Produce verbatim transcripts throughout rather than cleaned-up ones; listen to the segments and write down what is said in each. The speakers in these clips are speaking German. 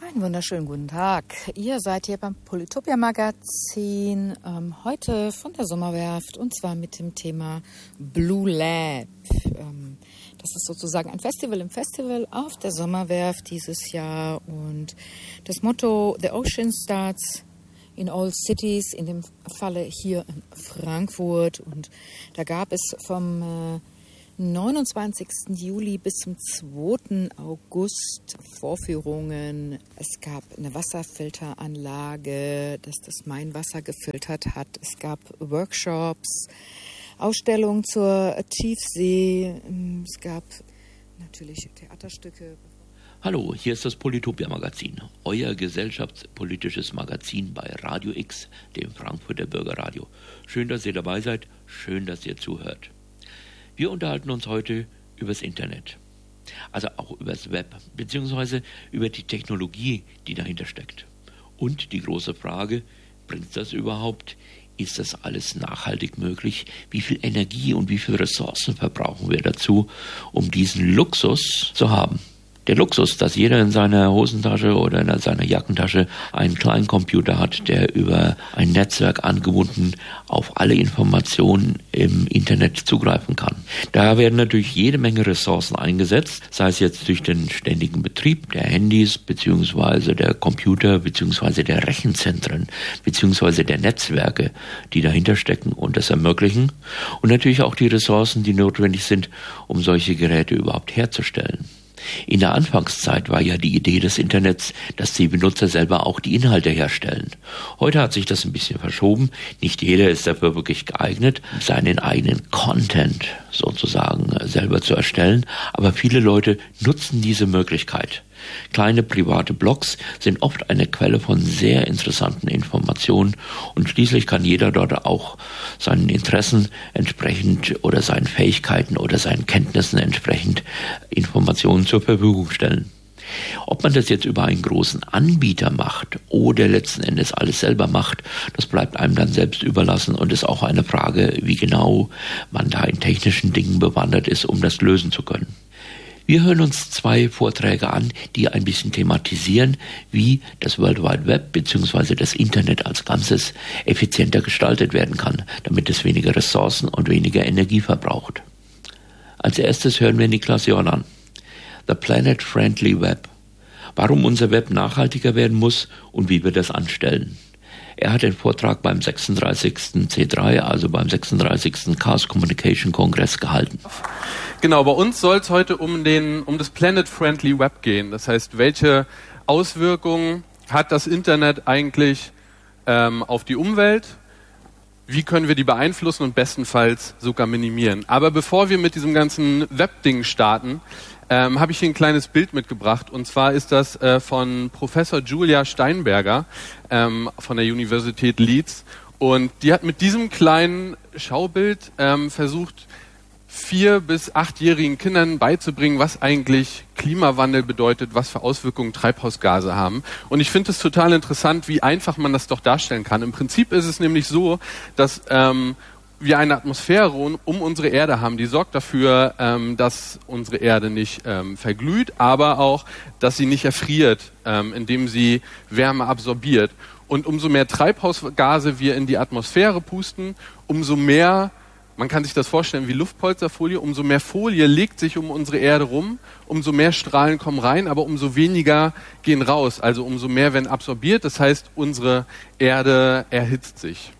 Einen wunderschönen guten Tag. Ihr seid hier beim Polytopia Magazin, ähm, heute von der Sommerwerft und zwar mit dem Thema Blue Lab. Ähm, das ist sozusagen ein Festival im Festival auf der Sommerwerft dieses Jahr und das Motto The Ocean Starts in All Cities, in dem Falle hier in Frankfurt, und da gab es vom äh, neunundzwanzigsten Juli bis zum zweiten August Vorführungen. Es gab eine Wasserfilteranlage, das das Mainwasser gefiltert hat. Es gab Workshops, Ausstellungen zur Tiefsee. Es gab natürlich Theaterstücke. Hallo, hier ist das Polytopia Magazin, euer gesellschaftspolitisches Magazin bei Radio X, dem Frankfurter Bürgerradio. Schön, dass ihr dabei seid, schön, dass ihr zuhört. Wir unterhalten uns heute übers Internet, also auch übers Web, beziehungsweise über die Technologie, die dahinter steckt. Und die große Frage, bringt das überhaupt? Ist das alles nachhaltig möglich? Wie viel Energie und wie viele Ressourcen verbrauchen wir dazu, um diesen Luxus zu haben? Der Luxus, dass jeder in seiner Hosentasche oder in seiner Jackentasche einen kleinen Computer hat, der über ein Netzwerk angebunden auf alle Informationen im Internet zugreifen kann. Da werden natürlich jede Menge Ressourcen eingesetzt, sei es jetzt durch den ständigen Betrieb der Handys beziehungsweise der Computer beziehungsweise der Rechenzentren beziehungsweise der Netzwerke, die dahinter stecken und das ermöglichen, und natürlich auch die Ressourcen, die notwendig sind, um solche Geräte überhaupt herzustellen. In der Anfangszeit war ja die Idee des Internets, dass die Benutzer selber auch die Inhalte herstellen. Heute hat sich das ein bisschen verschoben. Nicht jeder ist dafür wirklich geeignet, seinen eigenen Content sozusagen selber zu erstellen. Aber viele Leute nutzen diese Möglichkeit. Kleine private Blogs sind oft eine Quelle von sehr interessanten Informationen und schließlich kann jeder dort auch seinen Interessen entsprechend oder seinen Fähigkeiten oder seinen Kenntnissen entsprechend Informationen zur Verfügung stellen. Ob man das jetzt über einen großen Anbieter macht oder letzten Endes alles selber macht, das bleibt einem dann selbst überlassen und ist auch eine Frage, wie genau man da in technischen Dingen bewandert ist, um das lösen zu können. Wir hören uns zwei Vorträge an, die ein bisschen thematisieren, wie das World Wide Web bzw. das Internet als Ganzes effizienter gestaltet werden kann, damit es weniger Ressourcen und weniger Energie verbraucht. Als erstes hören wir Niklas Jorn an. The Planet Friendly Web. Warum unser Web nachhaltiger werden muss und wie wir das anstellen. Er hat den Vortrag beim sechsunddreißigsten C drei, also beim sechsunddreißigsten Chaos Communication Kongress gehalten. Genau, bei uns soll es heute um den um das Planet Friendly Web gehen. Das heißt, welche Auswirkungen hat das Internet eigentlich ähm, auf die Umwelt? Wie können wir die beeinflussen und bestenfalls sogar minimieren? Aber bevor wir mit diesem ganzen Web-Ding starten, ähm, habe ich hier ein kleines Bild mitgebracht. Und zwar ist das äh, von Professor Julia Steinberger ähm, von der Universität Leeds. Und die hat mit diesem kleinen Schaubild ähm, versucht, vier- bis achtjährigen Kindern beizubringen, was eigentlich Klimawandel bedeutet, was für Auswirkungen Treibhausgase haben. Und ich finde es total interessant, wie einfach man das doch darstellen kann. Im Prinzip ist es nämlich so, dass ähm, wir eine Atmosphäre um unsere Erde haben, die sorgt dafür, ähm, dass unsere Erde nicht ähm, verglüht, aber auch, dass sie nicht erfriert, ähm, indem sie Wärme absorbiert. Und umso mehr Treibhausgase wir in die Atmosphäre pusten, umso mehr, man kann sich das vorstellen wie Luftpolsterfolie, umso mehr Folie legt sich um unsere Erde rum, umso mehr Strahlen kommen rein, aber umso weniger gehen raus. Also umso mehr werden absorbiert, das heißt, unsere Erde erhitzt sich.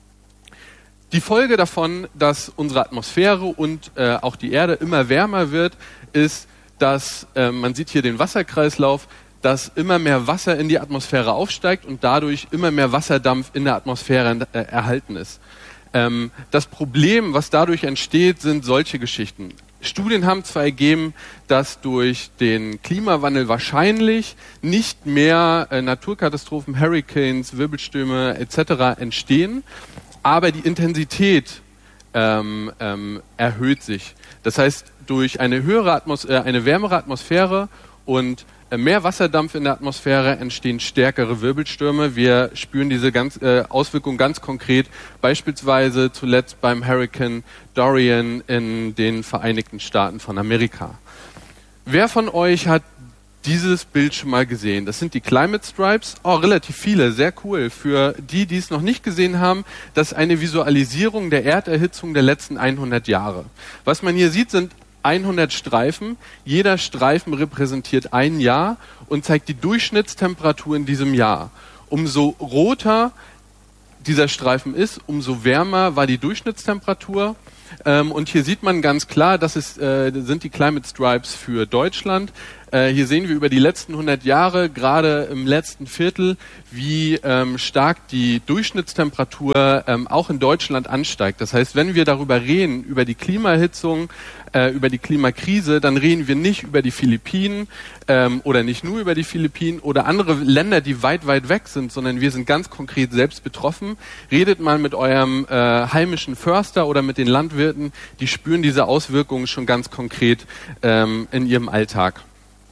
Die Folge davon, dass unsere Atmosphäre und äh, auch die Erde immer wärmer wird, ist, dass, äh, man sieht hier den Wasserkreislauf, dass immer mehr Wasser in die Atmosphäre aufsteigt und dadurch immer mehr Wasserdampf in der Atmosphäre äh, erhalten ist. Ähm, das Problem, was dadurch entsteht, sind solche Geschichten. Studien haben zwar ergeben, dass durch den Klimawandel wahrscheinlich nicht mehr äh, Naturkatastrophen, Hurricanes, Wirbelstürme et cetera entstehen, aber die Intensität ähm, ähm, erhöht sich. Das heißt, durch eine höhere Atmos- äh, eine wärmere Atmosphäre und äh, mehr Wasserdampf in der Atmosphäre entstehen stärkere Wirbelstürme. Wir spüren diese ganz, äh, Auswirkungen ganz konkret, beispielsweise zuletzt beim Hurricane Dorian in den Vereinigten Staaten von Amerika. Wer von euch hat dieses Bild schon mal gesehen. Das sind die Climate Stripes. Oh, relativ viele, sehr cool. Für die, die es noch nicht gesehen haben, das ist eine Visualisierung der Erderhitzung der letzten hundert Jahre. Was man hier sieht, sind hundert Streifen. Jeder Streifen repräsentiert ein Jahr und zeigt die Durchschnittstemperatur in diesem Jahr. Umso roter dieser Streifen ist, umso wärmer war die Durchschnittstemperatur. Ähm, und hier sieht man ganz klar, das ist, äh, sind die Climate Stripes für Deutschland. Äh, hier sehen wir über die letzten hundert Jahre, gerade im letzten Viertel, wie ähm, stark die Durchschnittstemperatur ähm, auch in Deutschland ansteigt. Das heißt, wenn wir darüber reden, über die Klimaerhitzung, äh, über die Klimakrise, dann reden wir nicht über die Philippinen ähm, oder nicht nur über die Philippinen oder andere Länder, die weit, weit weg sind, sondern wir sind ganz konkret selbst betroffen. Redet mal mit eurem äh, heimischen Förster oder mit den Landwirten, die spüren diese Auswirkungen schon ganz konkret ähm, in ihrem Alltag.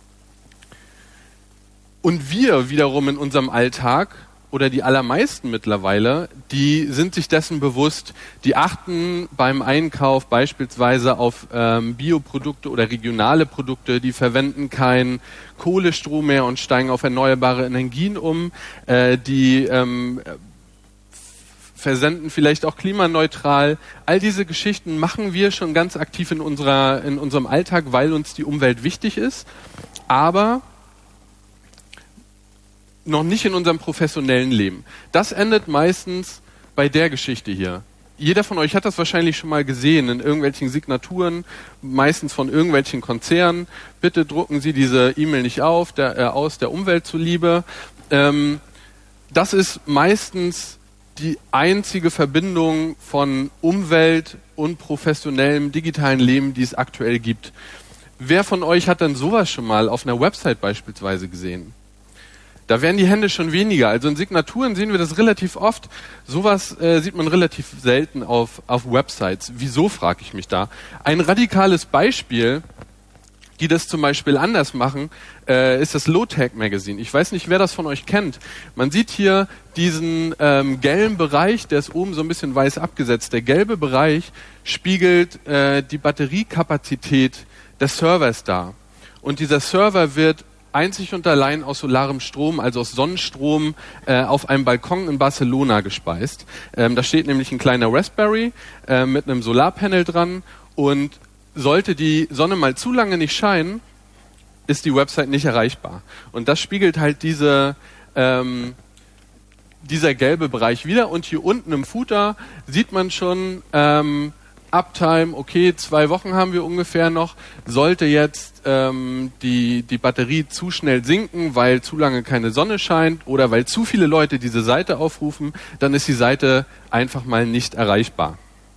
Und wir wiederum in unserem Alltag, oder die allermeisten mittlerweile, die sind sich dessen bewusst, die achten beim Einkauf beispielsweise auf ähm, Bioprodukte oder regionale Produkte, die verwenden keinen Kohlestrom mehr und steigen auf erneuerbare Energien um, äh, die ähm, versenden vielleicht auch klimaneutral. All diese Geschichten machen wir schon ganz aktiv in unserer, in unserem Alltag, weil uns die Umwelt wichtig ist, aber noch nicht in unserem professionellen Leben. Das endet meistens bei der Geschichte hier. Jeder von euch hat das wahrscheinlich schon mal gesehen in irgendwelchen Signaturen, meistens von irgendwelchen Konzernen. Bitte drucken Sie diese E-Mail nicht auf, der, äh, aus der Umwelt zuliebe. Ähm, das ist meistens die einzige Verbindung von Umwelt und professionellem digitalen Leben, die es aktuell gibt. Wer von euch hat denn sowas schon mal auf einer Website beispielsweise gesehen? Da werden die Hände schon weniger. Also in Signaturen sehen wir das relativ oft. Sowas äh, sieht man relativ selten auf, auf Websites. Wieso, frage ich mich da. Ein radikales Beispiel, die das zum Beispiel anders machen, äh, ist das Low-Tech Magazine. Ich weiß nicht, wer das von euch kennt. Man sieht hier diesen ähm, gelben Bereich, der ist oben so ein bisschen weiß abgesetzt. Der gelbe Bereich spiegelt äh, die Batteriekapazität des Servers dar. Und dieser Server wird einzig und allein aus solarem Strom, also aus Sonnenstrom, äh, auf einem Balkon in Barcelona gespeist. Ähm, da steht nämlich ein kleiner Raspberry äh, mit einem Solarpanel dran und sollte die Sonne mal zu lange nicht scheinen, ist die Website nicht erreichbar. Und das spiegelt halt diese, ähm, dieser gelbe Bereich wieder. Und hier unten im Footer sieht man schon ähm, Uptime, okay, zwei Wochen haben wir ungefähr noch. Sollte jetzt ähm, die, die Batterie zu schnell sinken, weil zu lange keine Sonne scheint oder weil zu viele Leute diese Seite aufrufen, dann ist die Seite einfach mal nicht erreichbar.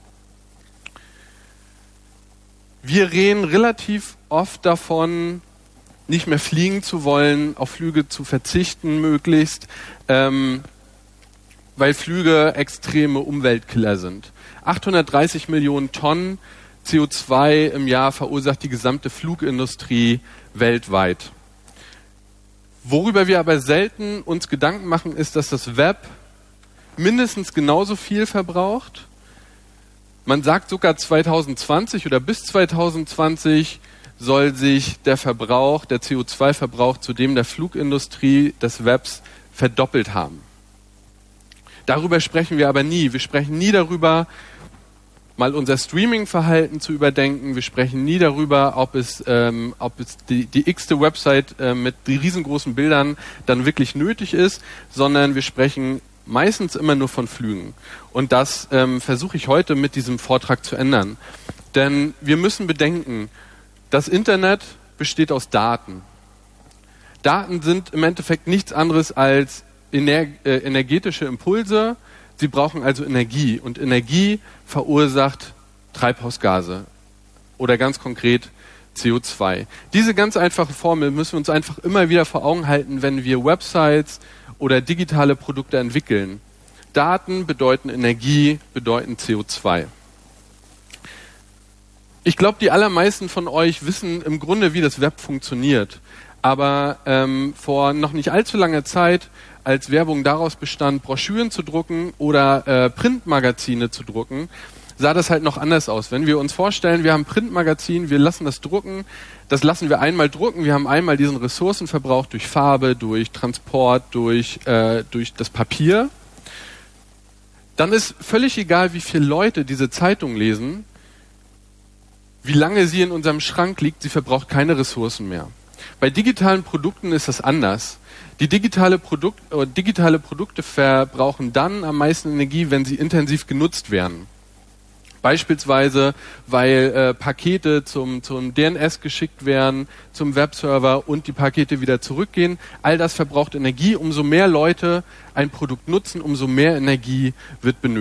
Wir reden relativ oft davon, nicht mehr fliegen zu wollen, auf Flüge zu verzichten möglichst, ähm, weil Flüge extreme Umweltkiller sind. achthundertdreißig Millionen Tonnen C O zwei im Jahr verursacht die gesamte Flugindustrie weltweit. Worüber wir aber selten uns Gedanken machen, ist, dass das Web mindestens genauso viel verbraucht. Man sagt sogar zweitausendzwanzig oder bis zweitausendzwanzig soll sich der Verbrauch, der C O zwei Verbrauch zu dem der Flugindustrie des Webs verdoppelt haben. Darüber sprechen wir aber nie. Wir sprechen nie darüber, mal unser Streaming-Verhalten zu überdenken. Wir sprechen nie darüber, ob es, ähm, ob es die, die x-te Website äh, mit die riesengroßen Bildern dann wirklich nötig ist, sondern wir sprechen meistens immer nur von Flügen. Und das ähm, versuche ich heute mit diesem Vortrag zu ändern. Denn wir müssen bedenken, das Internet besteht aus Daten. Daten sind im Endeffekt nichts anderes als ener- äh, energetische Impulse. Sie brauchen also Energie. Und Energie verursacht Treibhausgase oder ganz konkret C O zwei. Diese ganz einfache Formel müssen wir uns einfach immer wieder vor Augen halten, wenn wir Websites oder digitale Produkte entwickeln. Daten bedeuten Energie, bedeuten C O zwei. Ich glaube, die allermeisten von euch wissen im Grunde, wie das Web funktioniert. Aber ähm, vor noch nicht allzu langer Zeit, als Werbung daraus bestand, Broschüren zu drucken oder äh, Printmagazine zu drucken, sah das halt noch anders aus. Wenn wir uns vorstellen, wir haben ein Printmagazin, wir lassen das drucken, das lassen wir einmal drucken, wir haben einmal diesen Ressourcenverbrauch durch Farbe, durch Transport, durch, äh, durch das Papier. Dann ist völlig egal, wie viele Leute diese Zeitung lesen, wie lange sie in unserem Schrank liegt, sie verbraucht keine Ressourcen mehr. Bei digitalen Produkten ist das anders. Die digitale, Produkt, äh, digitale Produkte verbrauchen dann am meisten Energie, wenn sie intensiv genutzt werden. Beispielsweise, weil äh, Pakete zum, zum D N S geschickt werden, zum Webserver und die Pakete wieder zurückgehen. All das verbraucht Energie. Umso mehr Leute ein Produkt nutzen, umso mehr Energie wird benötigt.